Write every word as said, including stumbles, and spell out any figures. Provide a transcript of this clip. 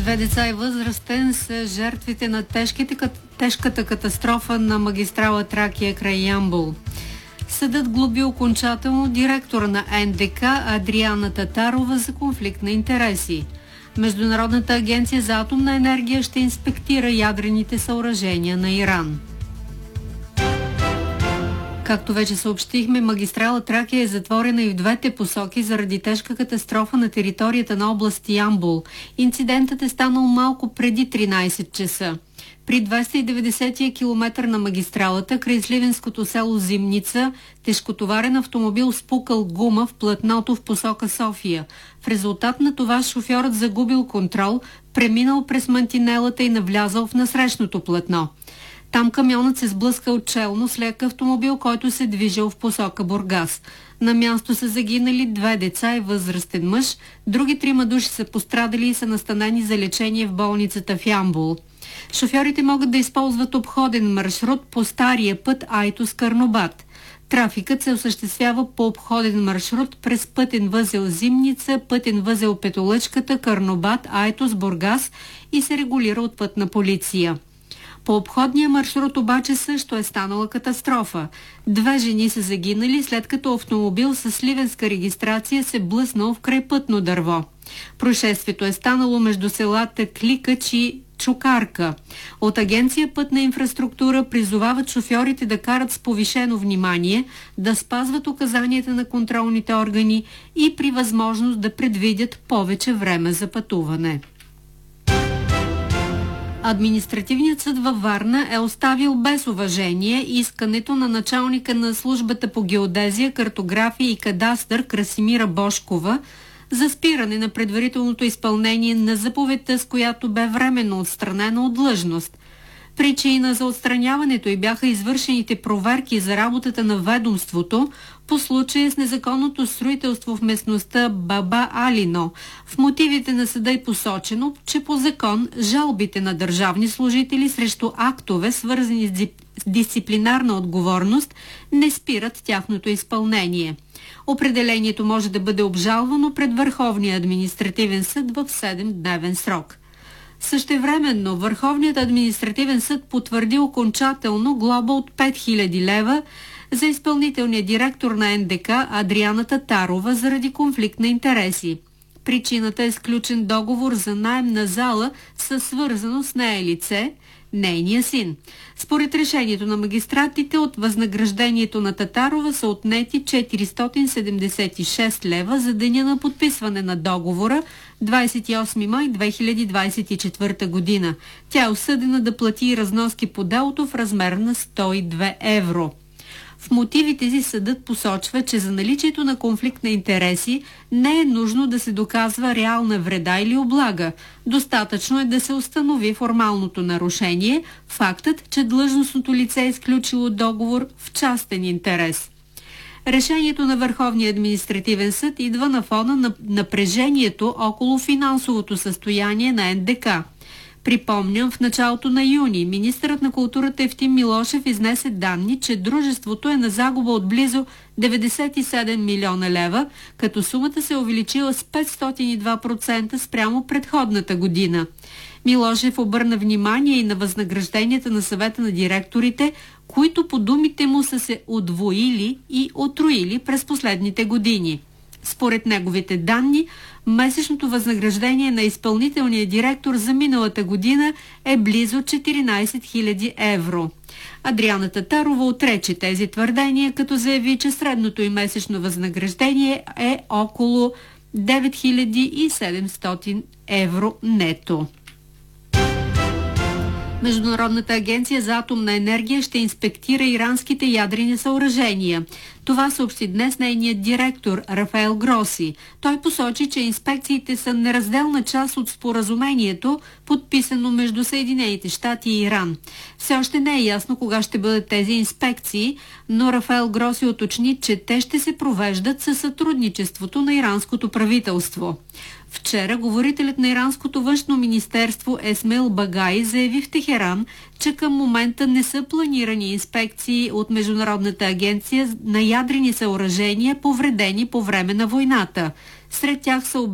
Две деца и възрастен са жертвите на тежките, тежката катастрофа на магистрала Тракия край Ямбол. Съдът глоби окончателно директора на Ен Де Ка Адриана Татарова за конфликт на интереси. Международната агенция за атомна енергия ще инспектира ядрените съоръжения на Иран. Както вече съобщихме, магистрала Тракия е затворена и в двете посоки заради тежка катастрофа на територията на област Ямбол. Инцидентът е станал малко преди тринайсет часа. При двеста и деветдесетия километър на магистралата, край сливенското село Зимница, тежкотоварен автомобил спукал гума в платното в посока София. В резултат на това шофьорът загубил контрол, преминал през мантинелата и навлязал в насрещното платно. Там камионът се сблъскал челно с лек автомобил, който се движил в посока Бургас. На място са загинали две деца и възрастен мъж. Други трима души са пострадали и са настанени за лечение в болницата в Ямбол. Шофьорите могат да използват обходен маршрут по стария път Айтос-Карнобат. Трафикът се осъществява по обходен маршрут през пътен възел Зимница, пътен възел Петолъчката, Карнобат, Айтос, Бургас и се регулира от пътна полиция. По обходния маршрут обаче също е станала катастрофа. Две жени са загинали, след като автомобил с сливенска регистрация се блъснал в крайпътно дърво. Происшествието е станало между селата Кликач и Чукарка. От агенция Пътна инфраструктура призовават шофьорите да карат с повишено внимание, да спазват указанията на контролните органи и при възможност да предвидят повече време за пътуване. Административният съд във Варна е оставил без уважение искането на началника на службата по геодезия, картография и кадастър Красимира Бошкова за спиране на предварителното изпълнение на заповедта, с която бе временно отстранена от длъжност. Причина за отстраняването й бяха извършените проверки за работата на ведомството по случая с незаконното строителство в местността Баба Алино. В мотивите на съда е посочено, че по закон жалбите на държавни служители срещу актове, свързани с дисциплинарна отговорност, не спират тяхното изпълнение. Определението може да бъде обжалвано пред Върховния административен съд в седемдневен срок. Същевременно Върховният административен съд потвърди окончателно глоба от пет хиляди лева за изпълнителния директор на Ен Де Ка Адриана Татарова заради конфликт на интереси. Причината е сключен договор за наем на зала със свързано с нея лице, нейния син. Според решението на магистратите от възнаграждението на Татарова са отнети четиристотин седемдесет и шест лева за деня на подписване на договора двадесет и осми май две хиляди двадесет и четвърта година. Тя е осъдена да плати разноски по делото в размер на сто и две евро. В мотивите си съдът посочва, че за наличието на конфликт на интереси не е нужно да се доказва реална вреда или облага. Достатъчно е да се установи формалното нарушение, фактът, че длъжностното лице е изключило договор в частен интерес. Решението на Върховния административен съд идва на фона на напрежението около финансовото състояние на Ен Де Ка. Припомням, в началото на юни министърът на културата Евтим Милошев изнесе данни, че дружеството е на загуба от близо деветдесет и седем милиона лева, като сумата се е увеличила с петстотин и два процента спрямо предходната година. Милошев обърна внимание и на възнагражденията на съвета на директорите, които по думите му са се удвоили и утроили през последните години. Според неговите данни, месечното възнаграждение на изпълнителния директор за миналата година е близо четиринайсет хиляди евро. Адриана Татарова отрече тези твърдения, като заяви, че средното и месечно възнаграждение е около девет хиляди и седемстотин евро нето. Международната агенция за атомна енергия ще инспектира иранските ядрени съоръжения. Това съобщи днес нейният директор Рафаел Гроси. Той посочи, че инспекциите са неразделна част от споразумението, подписано между Съединените щати и Иран. Все още не е ясно кога ще бъдат тези инспекции, но Рафаел Гроси уточни, че те ще се провеждат със сътрудничеството на иранското правителство. Вчера говорителят на иранското външно министерство Есмаил Багай заяви в Техеран, че към момента не са планирани инспекции от Международната агенция на ядрени съоръжения, повредени по време на войната. Сред тях са